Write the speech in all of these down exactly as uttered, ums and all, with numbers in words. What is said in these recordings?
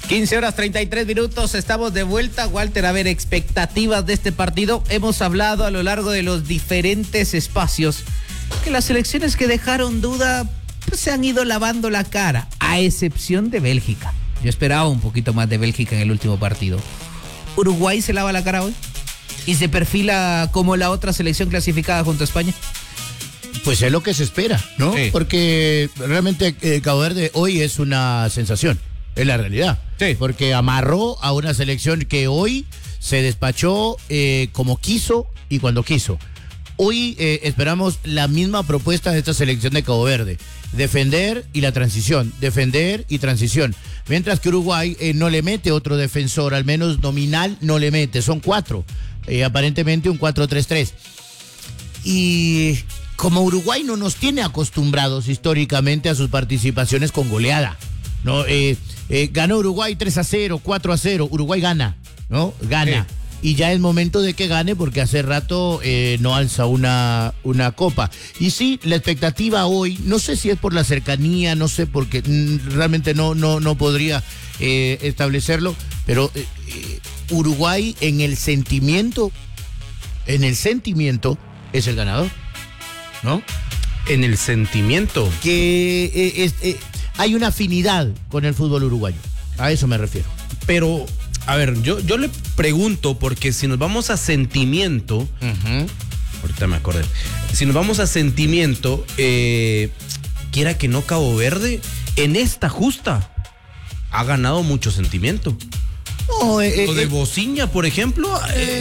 quince horas treinta y tres minutos, estamos de vuelta. Walter, a ver, expectativas de este partido. Hemos hablado a lo largo de los diferentes espacios que las selecciones que dejaron duda pues, se han ido lavando la cara, a excepción de Bélgica. Yo esperaba un poquito más de Bélgica en el último partido. ¿Uruguay se lava la cara hoy? ¿Y se perfila como la otra selección clasificada junto a España? Pues es lo que se espera, ¿no? Sí. Porque realmente eh, Cabo Verde hoy es una sensación, es la realidad. Sí. Porque amarró a una selección que hoy se despachó eh, como quiso y cuando quiso. Hoy eh, esperamos la misma propuesta de esta selección de Cabo Verde. Defender y la transición, defender y transición. Mientras que Uruguay eh, no le mete otro defensor, al menos nominal no le mete, son cuatro. Eh, aparentemente un cuatro tres tres. Y como Uruguay no nos tiene acostumbrados históricamente a sus participaciones con goleada, ¿no? Eh, eh, ganó Uruguay tres a cero, cuatro a cero, Uruguay gana, ¿no? Gana. Sí. Y ya es momento de que gane porque hace rato eh, no alza una, una copa. Y sí, la expectativa hoy, no sé si es por la cercanía, no sé, porque mm, realmente no, no, no podría eh, establecerlo, pero eh, eh, Uruguay en el sentimiento, en el sentimiento es el ganador, ¿no? En el sentimiento. Que eh, es, eh, hay una afinidad con el fútbol uruguayo, a eso me refiero. Pero... A ver, yo, yo le pregunto, porque si nos vamos a sentimiento, uh-huh. ahorita me acordé, si nos vamos a sentimiento, eh, quiera que no, Cabo Verde, en esta justa, ha ganado mucho sentimiento. No, eh, Lo de eh, Bociña, por ejemplo,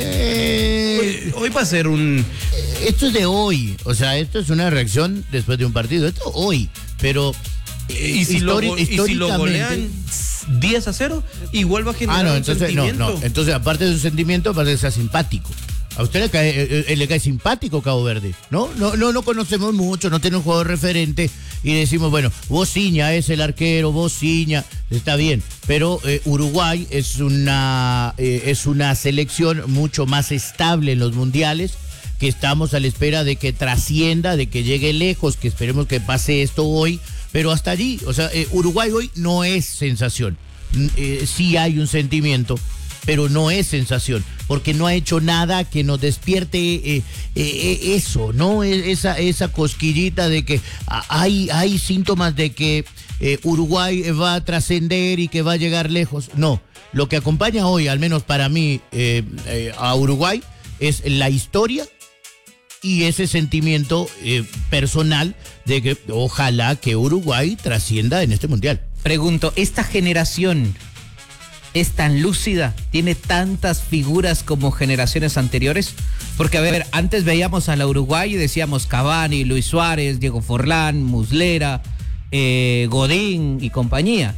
eh, eh, hoy, hoy va a ser un... Esto es de hoy, o sea, esto es una reacción después de un partido, esto hoy, pero... ¿Y si, Histori- lo, y si lo golean diez a cero? Igual va a generar ah, no, un entonces, sentimiento. No, no, entonces aparte de su sentimiento, aparte de ser simpático. A usted le cae, eh, eh, le cae simpático Cabo Verde, ¿no? No, no, no conocemos mucho, no tiene un jugador referente y decimos, bueno, Bociña es el arquero, Bociña, está bien, pero eh, Uruguay es una, eh, es una selección mucho más estable en los mundiales, que estamos a la espera de que trascienda, de que llegue lejos, que esperemos que pase esto hoy, pero hasta allí, o sea, eh, Uruguay hoy no es sensación, eh, sí hay un sentimiento, pero no es sensación, porque no ha hecho nada que nos despierte eh, eh, eso, ¿no? Esa, esa cosquillita de que hay, hay síntomas de que eh, Uruguay va a trascender y que va a llegar lejos. No, lo que acompaña hoy, al menos para mí, eh, eh, a Uruguay, es la historia y ese sentimiento eh, personal de que ojalá que Uruguay trascienda en este mundial. Pregunto, ¿esta generación es tan lúcida? ¿Tiene tantas figuras como generaciones anteriores? Porque, a ver, antes veíamos a la Uruguay y decíamos Cavani, Luis Suárez, Diego Forlán, Muslera, eh, Godín y compañía.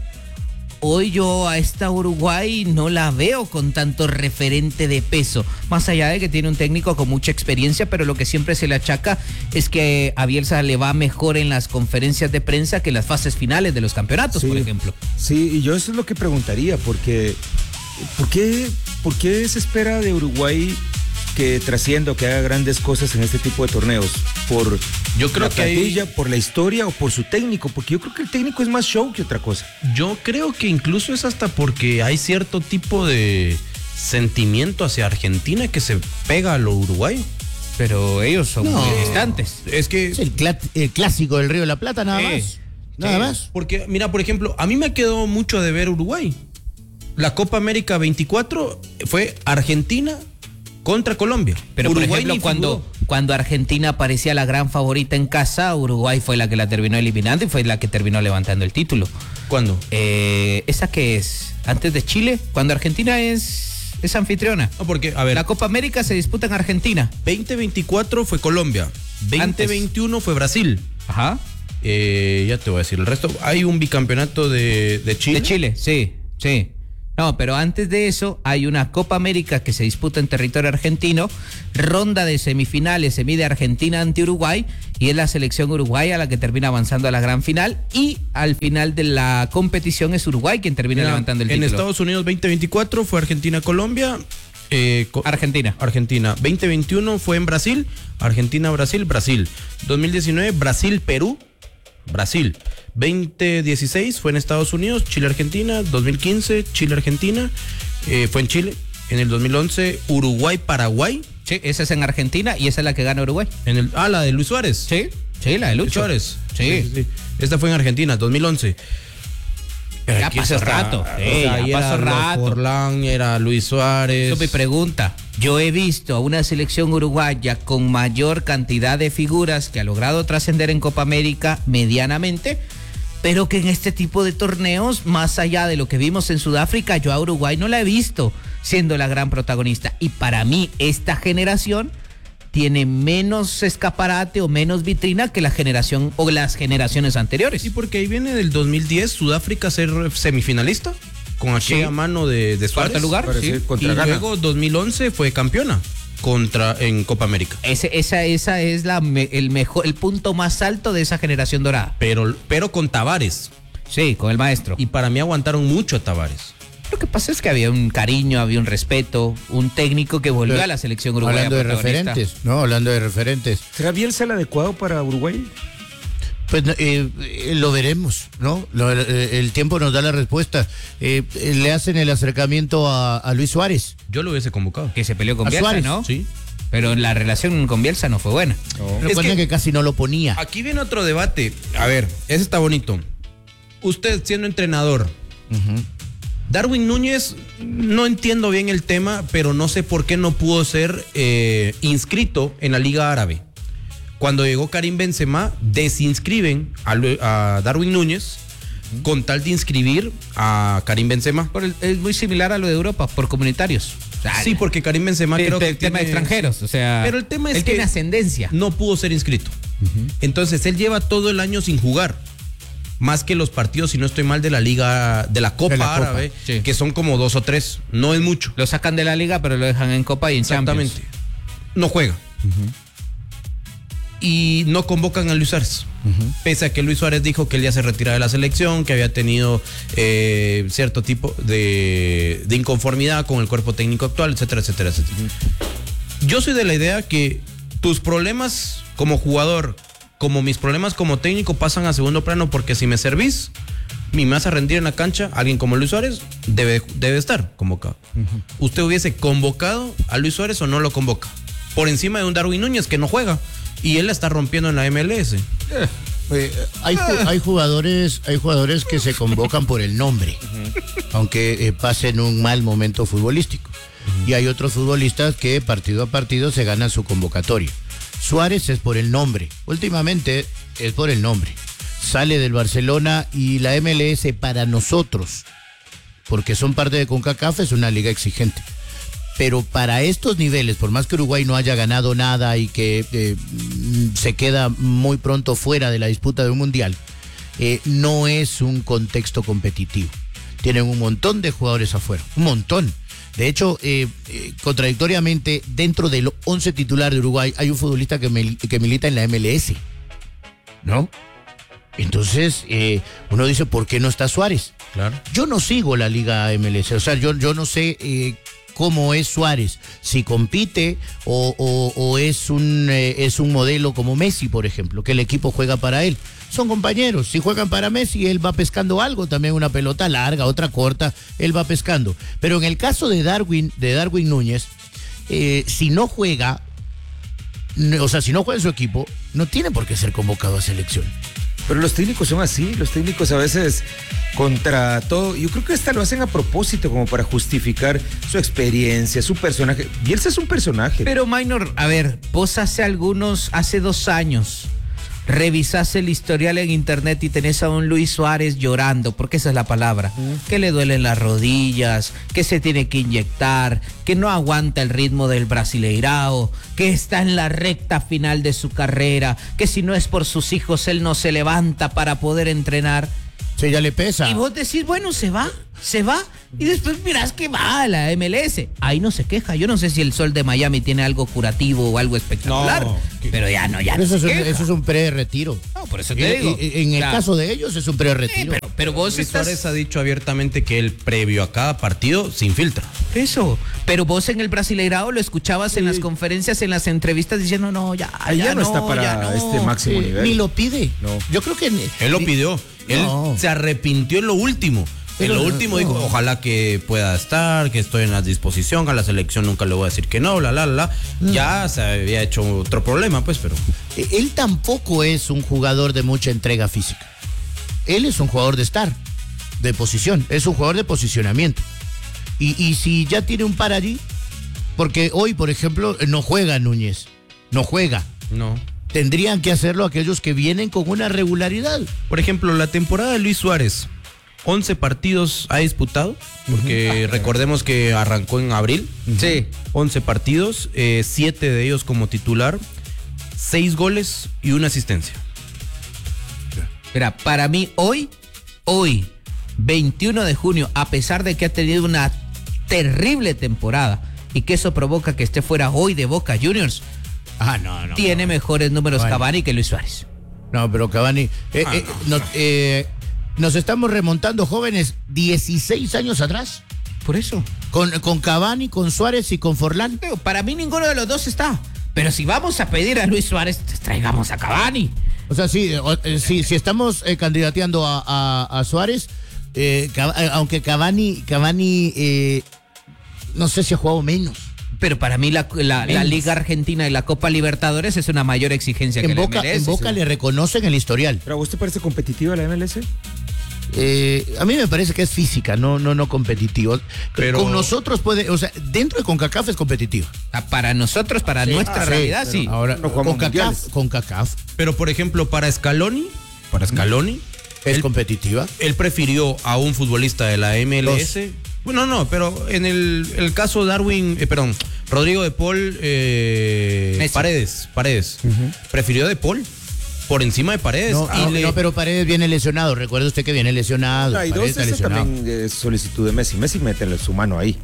Hoy yo a esta Uruguay no la veo con tanto referente de peso, más allá de que tiene un técnico con mucha experiencia, pero lo que siempre se le achaca es que a Bielsa le va mejor en las conferencias de prensa que en las fases finales de los campeonatos, sí, por ejemplo. Sí, y yo eso es lo que preguntaría, porque ¿por qué, por qué se espera de Uruguay que trascienda o que haga grandes cosas en este tipo de torneos? ¿Por yo creo la que plantilla, hay... por la historia o por su técnico? Porque yo creo que el técnico es más show que otra cosa. Yo creo que incluso es hasta porque hay cierto tipo de sentimiento hacia Argentina que se pega a lo uruguayo. Pero ellos son no, muy distantes. Es que es el, cl- el clásico del Río de la Plata, nada eh, más. Nada eh, más. Porque, mira, por ejemplo, a mí me quedó mucho de ver Uruguay. La Copa América veinticuatro fue Argentina contra Colombia. Pero Uruguay, por ejemplo, cuando, cuando Argentina parecía la gran favorita en casa, Uruguay fue la que la terminó eliminando y fue la que terminó levantando el título. ¿Cuándo? Eh, ¿Esa qué es? ¿Antes de Chile? Cuando Argentina es, es anfitriona. No, porque, a ver. La Copa América se disputa en Argentina. veinte veinticuatro fue Colombia. veinte veintiuno fue Brasil. Ajá. Eh, ya te voy a decir el resto. Hay un bicampeonato de, de Chile. De Chile, sí, sí. No, pero antes de eso hay una Copa América que se disputa en territorio argentino, ronda de semifinales se mide Argentina ante Uruguay y es la selección uruguaya la que termina avanzando a la gran final y al final de la competición es Uruguay quien termina Mira, levantando el en título. En Estados Unidos veinte veinticuatro fue Argentina-Colombia. Eh, Argentina. Argentina. veinte veintiuno fue en Brasil, Argentina-Brasil, Brasil. dos mil diecinueve Brasil-Perú, Brasil. veinte dieciséis fue en Estados Unidos, Chile-Argentina. dos mil quince, Chile-Argentina. Eh, fue en Chile. En el dos mil once, Uruguay-Paraguay. Sí, esa es en Argentina y esa es la que gana Uruguay. En el, ah, la de Luis Suárez. Sí, sí, la de Luis Suárez. Sí. Sí, sí. Esta fue en Argentina, dos mil once. Ya pasó rato. Sí, o sea, ya pasó rato. Forlán, era Luis Suárez. Eso me pregunta. Yo he visto a una selección uruguaya con mayor cantidad de figuras que ha logrado trascender en Copa América medianamente, pero que en este tipo de torneos, más allá de lo que vimos en Sudáfrica, yo a Uruguay no la he visto siendo la gran protagonista. Y para mí, esta generación tiene menos escaparate o menos vitrina que la generación o las generaciones anteriores. Y porque ahí viene del dos mil diez Sudáfrica ser semifinalista con aquella sí. mano de, de Suárez. Cuarto lugar. Sí. Y Ghana. Luego dos mil once fue campeona contra en Copa América. Ese, esa, esa es la el mejor, el punto más alto de esa generación dorada. Pero, pero con Tavares. Sí, con el maestro. Y para mí aguantaron mucho a Tavares. Lo que pasa es que había un cariño, había un respeto, un técnico que volvió Pero, a la selección uruguaya. Hablando de referentes, ¿no? Hablando de referentes. ¿Será Bielsa el adecuado para Uruguay? Pues eh, eh, lo veremos, ¿no? Lo, eh, el tiempo nos da la respuesta. Eh, eh, le hacen el acercamiento a, a Luis Suárez. Yo lo hubiese convocado. Que se peleó con Bielsa, Suárez, ¿no? Sí. Pero la relación con Bielsa no fue buena. No. Recuerden que, que casi no lo ponía. Aquí viene otro debate. A ver, ese está bonito. Usted siendo entrenador. Uh-huh. Darwin Núñez, no entiendo bien el tema, pero no sé por qué no pudo ser eh, inscrito en la Liga Árabe. Cuando llegó Karim Benzema, desinscriben a, a Darwin Núñez con tal de inscribir a Karim Benzema. Por el, es muy similar a lo de Europa, por comunitarios. O sea, sí, porque Karim Benzema creo que el tema tiene, de extranjeros, o sea, pero el tema es él que tiene ascendencia. No pudo ser inscrito. Uh-huh. Entonces él lleva todo el año sin jugar. Más que los partidos, si no estoy mal, de la Liga, de la Copa de la Árabe, Copa, sí. que son como dos o tres. No es mucho. Lo sacan de la Liga, pero lo dejan en Copa y en Champions. Exactamente. No juega. Uh-huh. Y no convocan a Luis Suárez. Uh-huh. Pese a que Luis Suárez dijo que él ya se retira de la selección, que había tenido eh, cierto tipo de, de inconformidad con el cuerpo técnico actual, etcétera, etcétera, etcétera. Uh-huh. Yo soy de la idea que tus problemas como jugador, como mis problemas como técnico, pasan a segundo plano, porque si me servís y me vas a rendir en la cancha, alguien como Luis Suárez debe, debe estar convocado. Uh-huh. ¿Usted hubiese convocado a Luis Suárez o no lo convoca? Por encima de un Darwin Núñez que no juega y él la está rompiendo en la M L S. Eh, eh, hay, hay jugadores hay jugadores que se convocan por el nombre, uh-huh. aunque eh, pasen un mal momento futbolístico. Uh-huh. Y hay otros futbolistas que partido a partido se ganan su convocatoria. Suárez es por el nombre, últimamente es por el nombre. Sale del Barcelona y la M L S para nosotros, porque son parte de CONCACAF, es una liga exigente. Pero para estos niveles, por más que Uruguay no haya ganado nada y que eh, se queda muy pronto fuera de la disputa de un mundial, eh, no es un contexto competitivo. Tienen un montón de jugadores afuera, un montón. De hecho, eh, eh, contradictoriamente, dentro del once titular de Uruguay hay un futbolista que, me, que milita en la M L S, ¿no? Entonces, eh, uno dice, ¿por qué no está Suárez? Claro. Yo no sigo la Liga M L S, o sea, yo, yo no sé eh, cómo es Suárez, si compite o, o, o es, un, eh, es un modelo como Messi, por ejemplo, que el equipo juega para él. Son compañeros, si juegan para Messi, él va pescando algo, también una pelota larga, otra corta, él va pescando. Pero en el caso de Darwin, de Darwin Núñez, eh, si no juega, o sea, si no juega en su equipo, no tiene por qué ser convocado a selección. Pero los técnicos son así, los técnicos a veces contra todo, yo creo que hasta lo hacen a propósito como para justificar su experiencia, su personaje. Bielsa es un personaje. Pero Minor, a ver, vos hace algunos, hace dos años, revisás el historial en internet y tenés a un Luis Suárez llorando, porque esa es la palabra, mm. que le duelen las rodillas, que se tiene que inyectar, que no aguanta el ritmo del Brasileirao, que está en la recta final de su carrera, que si no es por sus hijos él no se levanta para poder entrenar. Sí, ya le pesa. Y vos decís, bueno, se va, se va, y después mirás que va a la M L S. Ahí no se queja. Yo no sé si el Sol de Miami tiene algo curativo o algo espectacular, no, pero ya no, ya no eso, se es queja. Un, eso es un pre-retiro. No, por eso te digo. En, en el claro. caso de ellos es un pre-retiro. Sí, pero, pero vos Luis estás... Suárez ha dicho abiertamente que él, previo a cada partido, se infiltra. Eso, pero vos en el Brasileirao lo escuchabas sí. en las conferencias, en las entrevistas, diciendo, no, ya, ya, ya no no está para ya no. este máximo sí, nivel. Ni lo pide. No. Yo creo que... Ni, él lo pidió. Él No. se arrepintió en lo último. Pero en lo no, último no. dijo, ojalá que pueda estar, que estoy en la disposición, a la selección nunca le voy a decir que no, bla, bla, bla. No. Ya se había hecho otro problema, pues, pero... Él tampoco es un jugador de mucha entrega física. Él es un jugador de estar, de posición, es un jugador de posicionamiento. Y, y si ya tiene un par allí, porque hoy, por ejemplo, no juega Núñez, no juega. No. Tendrían que hacerlo aquellos que vienen con una regularidad. Por ejemplo, la temporada de Luis Suárez, once partidos ha disputado, porque recordemos que arrancó en abril. Sí. once partidos, eh, siete de ellos como titular, seis goles y una asistencia. Mira, para mí hoy, hoy, veintiuno de junio, a pesar de que ha tenido una terrible temporada y que eso provoca que esté fuera hoy de Boca Juniors, Ah, no, no. tiene no. mejores números Cavani. Cavani que Luis Suárez. No, pero Cavani. eh, Ah, eh, no. nos, eh, nos estamos remontando, jóvenes, dieciséis años atrás. Por eso. Con, con Cavani, con Suárez y con Forlán. Pero para mí ninguno de los dos está. Pero si vamos a pedir a Luis Suárez, pues traigamos a Cavani. O sea, sí, o- eh, sí, si estamos eh, candidateando a, a- a Suárez, eh, Cav- eh, aunque Cavani, Cavani eh, no sé si ha jugado menos. Pero para mí la, la- la Menos. Liga Argentina y la Copa Libertadores es una mayor exigencia que En le Boca, merece. en Boca le reconocen el historial. ¿Pero a vos te parece competitiva la M L S? Eh, a mí me parece que es física, no, no, no competitivo. Pero- Con nosotros puede, o sea, dentro de CONCACAF es competitivo. Ah, Para nosotros, para nuestra Ah, sí, realidad, pero sí. Ahora, No jugamos CONCACAF, mundiales. CONCACAF Pero, por ejemplo, para Scaloni, para Scaloni, es él, competitiva. él prefirió a un futbolista de la M L S. Bueno, no, pero en el, el caso Darwin, eh, perdón, Rodrigo de Paul, eh, Messi. Paredes, Paredes, prefirió de Paul por encima de Paredes. No, y no, le- no, pero Paredes viene lesionado. Recuerde usted que viene lesionado. Hay dos, Paredes está esa lesionado. también es solicitud de Messi. Messi mete su mano ahí.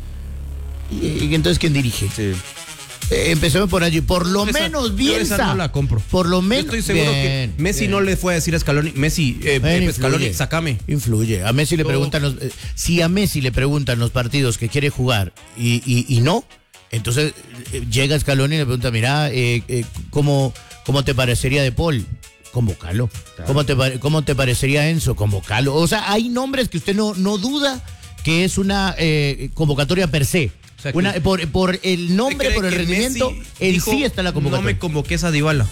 ¿Y, y entonces quién dirige? Sí. Eh, empecemos por allí. Por lo Esa- menos yo Bielsa. esa no la compro. Por lo Yo menos. estoy seguro Bien, que Messi bien. no le fue a decir a Scaloni, Messi, eh, Bien, eh, Scaloni, influye. sácame. Influye. A Messi le Yo- preguntan los, eh, si a Messi le preguntan los partidos que quiere jugar y, y, y no, entonces eh, llega Scaloni y le pregunta, mira, eh, eh, ¿cómo, ¿cómo te parecería De Paul? Convocalo. Claro. ¿Cómo te, pare- ¿Cómo te parecería Enzo? Convocalo. O sea, hay nombres que usted no, no duda que es una eh, convocatoria per se. O sea, que- Una, por, por el nombre, ¿Usted por el cree que rendimiento, Messi en dijo, sí está la convocatoria. No me convoques a Dybala,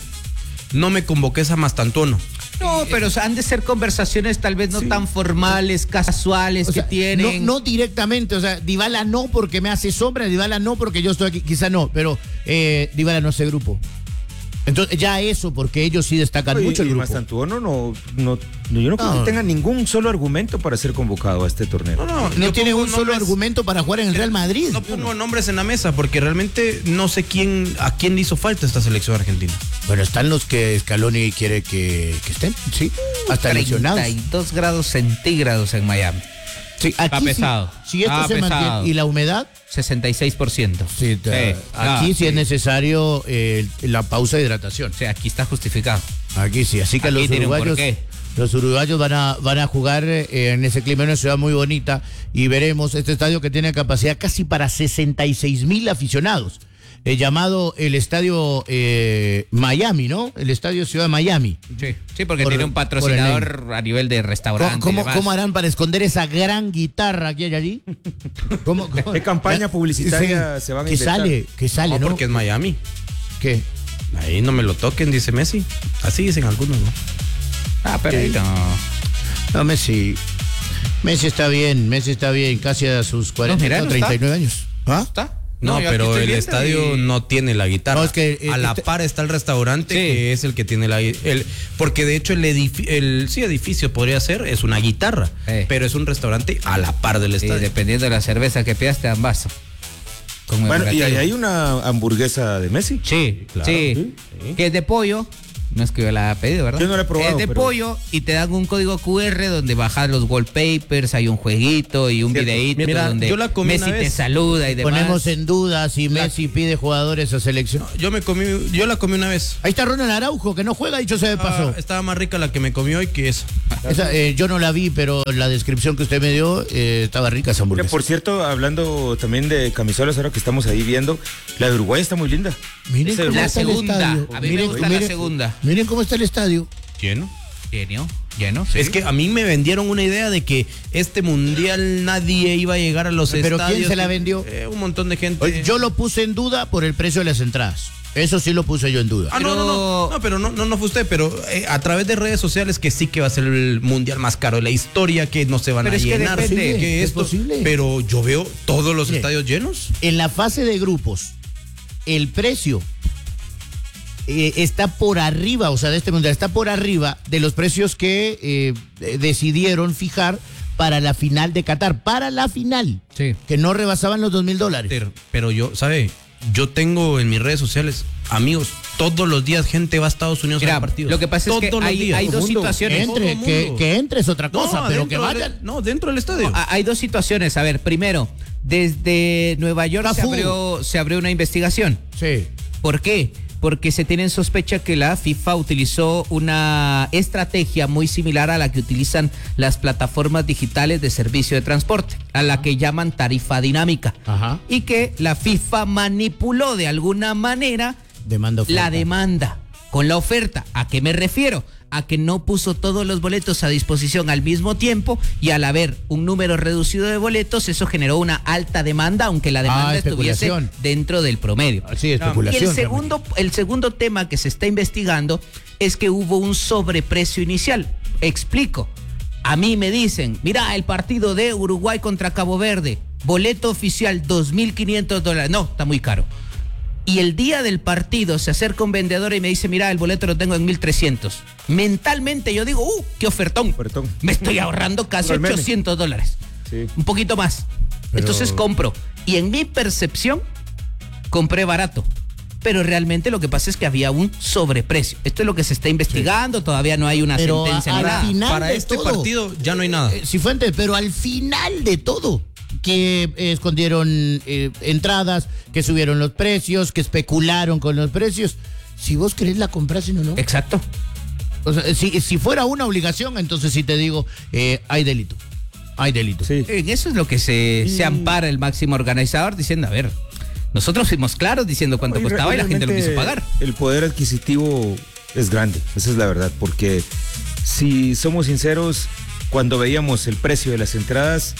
no me convoques a Mastantuono. No, pero o sea, han de ser conversaciones tal vez no tan formales, casuales O sea, que tienen. No, no directamente, o sea, Dybala no porque me hace sombra, Dybala no porque yo estoy aquí, quizá no, pero eh, Dybala no hace grupo. Entonces, ya eso, porque ellos sí destacan Y- mucho el y grupo. Mastantuono no, no, no, yo no creo No. que tenga ningún solo argumento para ser convocado a este torneo. No, no, No yo tiene pongo un solo nombres- argumento para jugar en el Real Madrid. No pongo nombres en la mesa porque realmente no sé quién a quién le hizo falta esta selección argentina. Bueno, están los que Scaloni quiere que, que estén, sí, hasta lesionados. treinta y dos grados centígrados en Miami. Sí, aquí Está sí, pesado. si esto Está se pesado. mantiene, y la humedad, sesenta y seis por ciento. sí, te- Sí, aquí ah, sí es necesario eh, la pausa de hidratación. O sea, aquí está justificado. Aquí sí, así que Aquí los tiene un uruguayos, porqué. los uruguayos van a, van a jugar eh, en ese clima, en una ciudad muy bonita, y veremos este estadio que tiene capacidad casi para sesenta y seis mil aficionados, eh, llamado el estadio eh, Miami, ¿no? El estadio Ciudad de Miami. Sí, sí porque Por- tiene un por el patrocinador a nivel de ¿Cómo, restaurante. y cómo, demás. cómo harán para esconder esa gran guitarra que hay allí? ¿Cómo, cómo? ¿Qué campaña publicitaria se van a ¿Qué inventar? sale? ¿Qué sale, No, no? porque es Miami. ¿Qué? Ahí no me lo toquen, dice Messi. Así dicen algunos, ¿no? Ah, pero ahí no. No, Messi. Messi está bien, Messi está bien, casi a sus cuarenta, mira, no, no treinta y nueve años. ¿Ah? ¿Está? No, yo aquí pero estoy el viendo estadio y- no tiene la guitarra. No, es que, eh, a la este- par está el restaurante Sí. que es el que tiene la el porque de hecho el edificio el sí edificio podría ser es una guitarra, Eh. pero es un restaurante a la par del Sí, estadio. dependiendo de la cerveza que pidas, te dan vaso. Bueno, y ahí hay una hamburguesa de Messi. Sí, claro. sí, Sí. que es de pollo. No es que yo la haya pedido, ¿verdad? Yo no la he probado, Es de pero- pollo y te dan un código Q R donde bajas los wallpapers, hay un jueguito y un Cierto. videíto Mira, donde yo la comí Messi una te vez. saluda y demás. Ponemos en duda si Messi pide jugadores a selección. Yo me comí yo la comí una vez. Ahí está Ronald Araujo, que no juega, dicho sea de paso. Ah, estaba más rica la que me comí hoy que esa. Esa, eh, yo no la vi, pero la descripción que usted me dio eh, estaba rica esa Mira, hamburguesa. por cierto, hablando también de camisolas, ahora que estamos ahí viendo, la de Uruguay está muy linda. Miren Ese cómo La está el segunda. estadio. A mí me gusta la segunda. Miren cómo está el estadio. ¿Quién? Lleno, lleno, sí. Es que a mí me vendieron una idea de que este mundial nadie iba a llegar a los ¿Pero estadios. ¿Pero quién se la vendió? Eh, un montón de gente. Oye, yo lo puse en duda por el precio de las entradas. Eso sí lo puse yo en duda. Ah, pero... no, no, no, no, pero no, no, no fue usted, pero eh, a través de redes sociales que sí que va a ser el mundial más caro de la historia, que no se van pero a es llenar. Que depende, que es esto, posible. Pero yo veo todos los Mire, estadios llenos. En la fase de grupos, el precio eh, está por arriba, o sea, de este mundial, está por arriba de los precios que eh, decidieron fijar para la final de Qatar, para la final, sí. que no rebasaban los dos mil dólares. Pero, pero yo, ¿sabe? Yo tengo en mis redes sociales, amigos, todos los días gente va a Estados Unidos Mira, a partidos. lo que pasa todos es que hay, hay dos mundo. situaciones. Entre, Todo que, mundo. que entre es otra cosa, no, pero que dentro vayan. del- no, dentro del estadio. No, hay dos situaciones. A ver, primero, desde Nueva York se Cafú. abrió, se abrió una investigación. Sí. ¿Por qué? Porque se tiene en sospecha que la FIFA utilizó una estrategia muy similar a la que utilizan las plataformas digitales de servicio de transporte, a la que llaman tarifa dinámica. Ajá. Y que la FIFA manipuló de alguna manera Demanda oferta. la demanda con la oferta. ¿A qué me refiero? A que no puso todos los boletos a disposición al mismo tiempo y al haber un número reducido de boletos, eso generó una alta demanda, aunque la demanda Ah, estuviese especulación. dentro del promedio. Sí, Y especulación. el segundo, el segundo tema que se está investigando es que hubo un sobreprecio inicial. Explico. A mí me dicen, mira, el partido de Uruguay contra Cabo Verde, boleto oficial dos mil quinientos dólares. No, está muy caro. Y el día del partido se acerca un vendedor y me dice, mira, el boleto lo tengo en mil trescientos. Mentalmente yo digo, uh, qué ofertón. Ofertón. Me estoy ahorrando casi Como el meme. ochocientos dólares. Sí. Un poquito más. Pero- Entonces compro. Y en mi percepción, compré barato. Pero realmente lo que pasa es que había un sobreprecio. Esto es lo que se está investigando, todavía no hay una Pero sentencia a- ni al nada. final Para de este todo. partido ya no hay nada. Eh, Cifuentes, pero al final de todo, que eh, escondieron eh, entradas, que subieron los precios, que especularon con los precios. Si vos querés la compras, no, no. Exacto. O sea, si, si fuera una obligación, entonces sí te digo, eh, hay delito. Hay delito. Sí. En eso es lo que se, Y- se ampara el máximo organizador diciendo, a ver, nosotros fuimos claros diciendo cuánto Y costaba y la gente lo quiso realmente pagar. El poder adquisitivo es grande, esa es la verdad, porque si somos sinceros, cuando veíamos el precio de las entradas,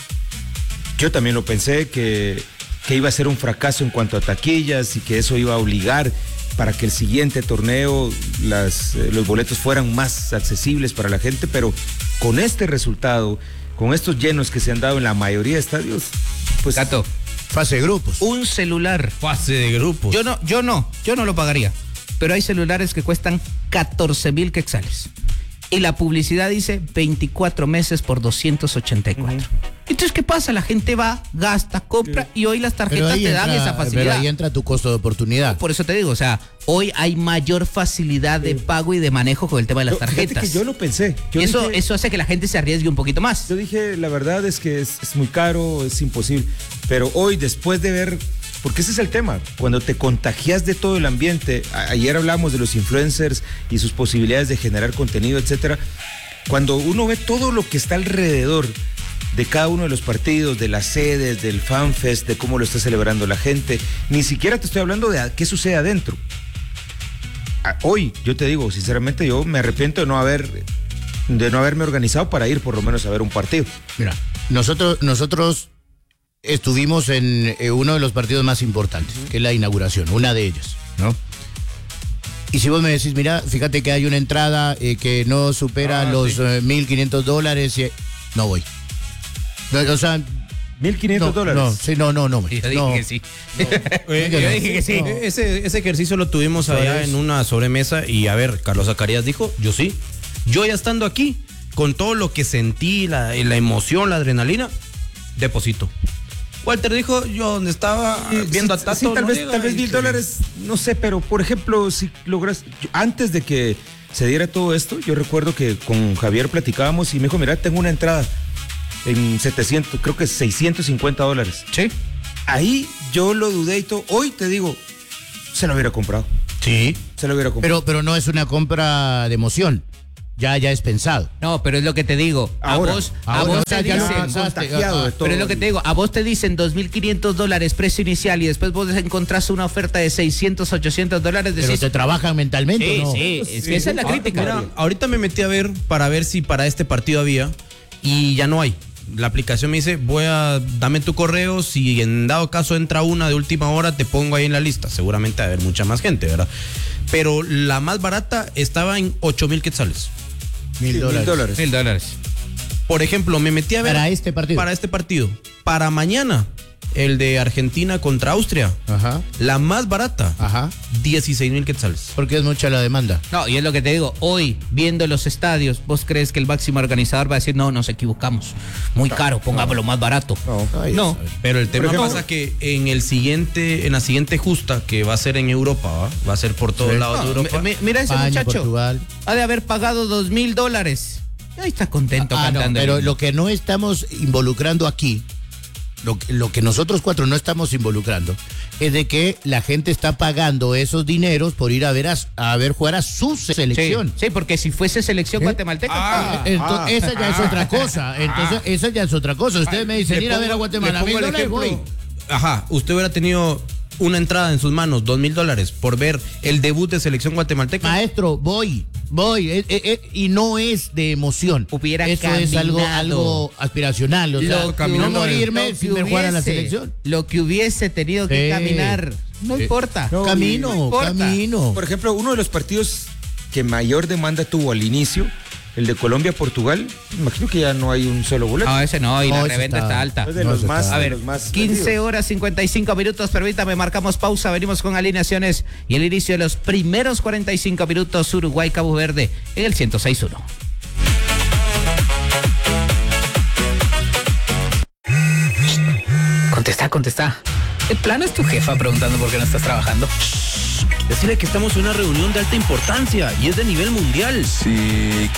yo también lo pensé que, que iba a ser un fracaso en cuanto a taquillas y que eso iba a obligar para que el siguiente torneo las, eh, los boletos fueran más accesibles para la gente, pero con este resultado, con estos llenos que se han dado en la mayoría de estadios, pues Gato, Fase de grupos. un celular. Fase de grupos. Yo no, yo no, yo no lo pagaría. Pero hay celulares que cuestan catorce mil quetzales. Y la publicidad dice veinticuatro meses por doscientos ochenta y cuatro. Entonces, ¿qué pasa? La gente va, gasta, compra y hoy las Pero tarjetas ahí, te dan entra, esa facilidad. pero ahí entra tu costo de oportunidad. Por eso te digo, o sea, hoy hay mayor facilidad de pago y de manejo con el tema de las yo- fíjate tarjetas. que yo lo pensé. Yo y eso, dije- eso hace que la gente se arriesgue un poquito más. Yo dije, la verdad es que es, es muy caro, es imposible. Pero hoy, después de ver, porque ese es el tema, cuando te contagias de todo el ambiente, a- ayer hablamos de los influencers y sus posibilidades de generar contenido, etcétera. Cuando uno ve todo lo que está alrededor de cada uno de los partidos, de las sedes, del FanFest, de cómo lo está celebrando la gente, ni siquiera te estoy hablando de a- qué sucede adentro. A- Hoy, yo te digo, sinceramente, yo me arrepiento de no haber, de no haberme organizado para ir por lo menos a ver un partido. Mira, nosotros, nosotros estuvimos en eh, uno de los partidos más importantes, que es la inauguración, una de ellas, ¿no? Y si vos me decís, mira, fíjate que hay una entrada eh, que no supera Ah, los sí. eh, mil quinientos dólares, y, no voy. No, o sea, mil quinientos no, dólares. no, sí, no, no, no. Yo dije no. que sí. Eh, Yo eh, dije que sí. no. Ese, ese ejercicio lo tuvimos allá es. en una sobremesa y a ver, Carlos Zacarías dijo, yo sí. Yo ya estando aquí, con todo lo que sentí, la, la emoción, la adrenalina, deposito. Walter dijo, yo donde estaba Sí, viendo sí, a Tato. sí, tal no vez, llega, tal vez y mil que- dólares, no sé, pero por ejemplo, si logras, yo- antes de que se diera todo esto, yo recuerdo que con Javier platicábamos y me dijo, mira, tengo una entrada en setecientos, creo que seiscientos cincuenta dólares. Sí. Ahí yo lo dudé y todo. Hoy te digo, se lo hubiera comprado. Sí. Se lo hubiera comprado. Pero, pero no es una compra de emoción. ya, ya es pensado. No, pero es lo que te digo. A Ahora, vos, ahora, a vos o sea, te ya dicen. no pensaste, contagiado de todo. Pero es lo que te digo, a vos te dicen dos mil quinientos dólares precio inicial y después vos encontrás una oferta de seiscientos, ochocientos dólares. Pero Decís, te trabajan mentalmente, sí, ¿o no? sí, es que esa es la Ahorita, crítica. mira, ahorita me metí a ver para ver si para este partido había y ya no hay. La aplicación me dice, voy a, dame tu correo, si en dado caso entra una de última hora, te pongo ahí en la lista. Seguramente va a haber mucha más gente, ¿verdad? Pero la más barata estaba en ocho mil quetzales. Mil Sí, dólares. mil dólares. Mil dólares. Por ejemplo, me metí a ver... Para este partido. Para este partido. Para mañana, el de Argentina contra Austria. Ajá, La más barata, ajá. dieciséis mil quetzales. Porque es mucha la demanda. No, y es lo que te digo, hoy, viendo los estadios, ¿vos crees que el máximo organizador va a decir, no, nos equivocamos, muy caro, pongámoslo más barato? No. Ay, No. ya sabes. Pero el tema Por ejemplo- pasa que en el siguiente, en la siguiente justa, que va a ser en Europa, ¿va? Va a ser por todos Sí. lados de No, Europa. mi- mi- mira ese España, muchacho, Portugal. ha de haber pagado dos mil dólares. Ahí está contento Ah, no, cantando. pero el- lo que no estamos involucrando aquí, lo, que- lo que nosotros cuatro no estamos involucrando, es de que la gente está pagando esos dineros por ir a ver a, a ver jugar a su Sí, selección. sí, porque si fuese selección ¿Eh? guatemalteca. Ah. Ento- Ah. esa ya es otra cosa. Entonces, esa ya es otra cosa. Ustedes me dicen Le ir a ver a pongo- Guatemala, le mil pongo el dólares, voy. ejemplo. Ajá, usted hubiera tenido una entrada en sus manos, dos mil dólares, por ver el debut de selección guatemalteca. Maestro, voy, voy. eh, eh, eh, y no es de emoción. Hubiera Eso es algo, caminado. algo aspiracional. O sea, Lo que no hubiese- morirme lo sin que ver jugar a la hubiese- selección. Lo que hubiese tenido que Sí. caminar, no Sí. importa. No, camino, no importa. camino. Por ejemplo, uno de los partidos que mayor demanda tuvo al inicio, el de Colombia-Portugal, imagino que ya no hay un solo boleto. No, ese no, y No, la ese reventa está- está alta. Es de no, los eso más, está- A de ver, los más quince vendidos. horas cincuenta y cinco minutos, permítame, marcamos pausa, venimos con alineaciones y el inicio de los primeros cuarenta y cinco minutos, Uruguay-Cabo Verde en el ciento seis punto uno. Contesta, contesta. El plano es tu jefa preguntando por qué no estás trabajando. Decirle que estamos en una reunión de alta importancia y es de nivel mundial. Sí,